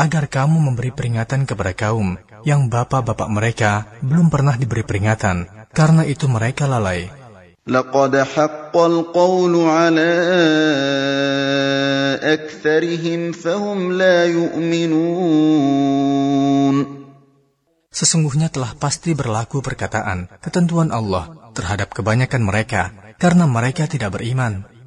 agar kamu memberi peringatan kepada kaum yang bapak-bapak mereka belum pernah diberi peringatan, karena itu mereka lalai. لقد حق القول على أكثرهم فهم لا يؤمنون. Sesungguhnya telah pasti berlaku perkataan ketentuan Allah terhadap kebanyakan mereka, karena mereka tidak beriman.